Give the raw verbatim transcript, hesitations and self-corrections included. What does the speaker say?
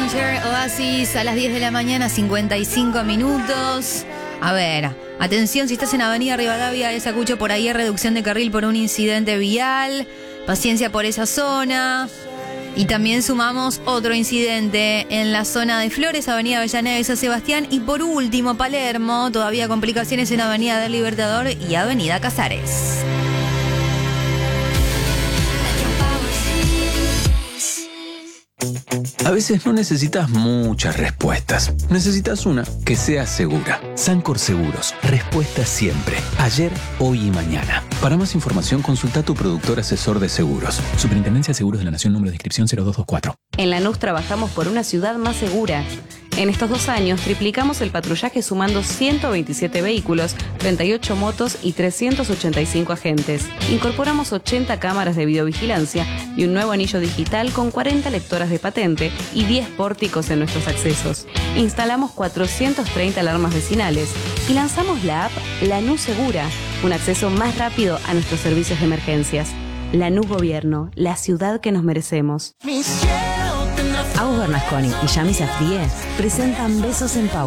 Stranger, Oasis, a las diez de la mañana, cincuenta y cinco minutos. A ver, atención, si estás en Avenida Rivadavia, les escucho por ahí reducción de carril por un incidente vial. Paciencia por esa zona. Y también sumamos otro incidente en la zona de Flores, Avenida Avellaneda y San Sebastián. Y por último, Palermo, todavía complicaciones en Avenida del Libertador y Avenida Casares. A veces no necesitas muchas respuestas. Necesitas una que sea segura. Sancor Seguros. Respuesta siempre. Ayer, hoy y mañana. Para más información, consulta a tu productor asesor de seguros. Superintendencia de Seguros de la Nación, número de inscripción cero dos dos cuatro. En Lanús trabajamos por una ciudad más segura. En estos dos años triplicamos el patrullaje sumando ciento veintisiete vehículos, treinta y ocho motos y trescientos ochenta y cinco agentes. Incorporamos ochenta cámaras de videovigilancia y un nuevo anillo digital con cuarenta lectoras de patente y diez pórticos en nuestros accesos. Instalamos cuatrocientas treinta alarmas vecinales y lanzamos la app Lanús Segura, un acceso más rápido a nuestros servicios de emergencias. Lanús Gobierno, la ciudad que nos merecemos. Agus Bernasconi y Yami Safdie presentan Besos en Pau.